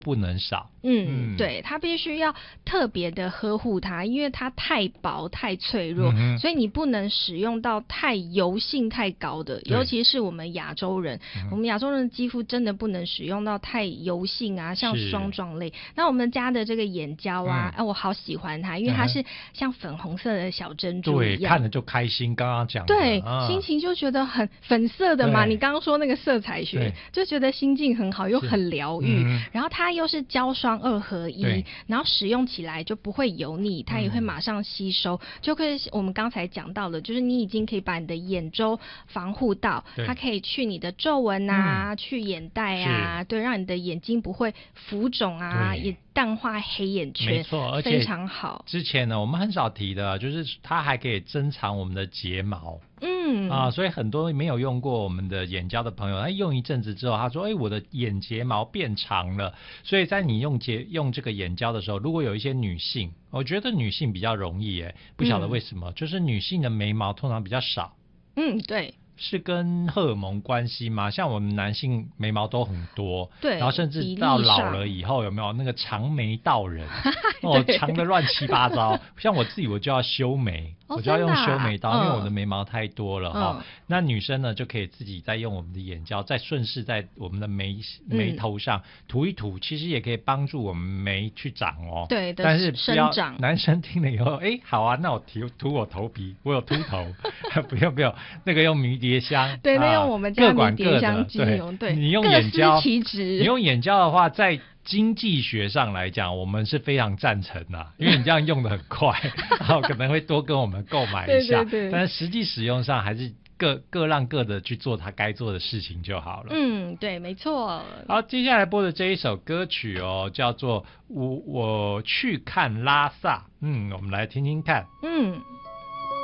不能少。 对，它必须要特别的呵护它，因为它太薄太脆弱，所以你不能使用到太油性太高的，尤其是我们亚洲人，我们亚洲人的肌肤真的不能使用到太油性啊，像霜状类。那我们家的这个眼胶啊，我好喜欢它，因为它是像粉红色的小珍珠一样， 对，看着就开心。刚刚讲的， 对，心情就觉得很粉色的嘛。你刚刚说那个色彩学，就觉得心境很好，又很疗愈。然后它又是胶霜2合1，然后使用起来就不会油腻，它也会马上吸收，就可以我们刚才讲到的，就是你已经可以把你的眼周防护到，它可以去你的皱纹啊，去眼袋啊，对，让你的眼睛不会浮肿啊，也淡化黑眼圈， 没错，而且非常好。 之前呢，我们很少提的，就是它还可以增长我们的睫毛。所以很多没有用过我们的眼胶的朋友，他用一阵子之后，他说：“我的眼睫毛变长了。”所以在你用这个眼胶的时候，如果有一些女性，我觉得女性比较容易不晓得为什么，就是女性的眉毛通常比较少。 对。 是跟荷尔蒙关系吗？像我们男性眉毛都很多， 对， 然后甚至到老了以后有没有那个长眉道人长的乱七八糟。像我自己我就要修眉，我就要用修眉刀，因为我的眉毛太多了那女生呢就可以自己再用我们的眼胶，再顺势在我们的眉头上涂一涂，其实也可以帮助我们眉去长对， 但是不要男生听了以后，好啊，那我涂我头皮，我有秃头，不用，那个用迷迭香， 对，那用我们家迷迭香精油，对， 你用眼胶， 你用眼胶的话，在经济学上来讲，我们是非常赞成的，因为你这样用的很快，然后可能会多跟我们购买一下，对，但是实际使用上还是各让各的去做他该做的事情就好了。 对，没错。 好，接下来播的这一首歌曲叫做我去看拉萨。我们来听听看。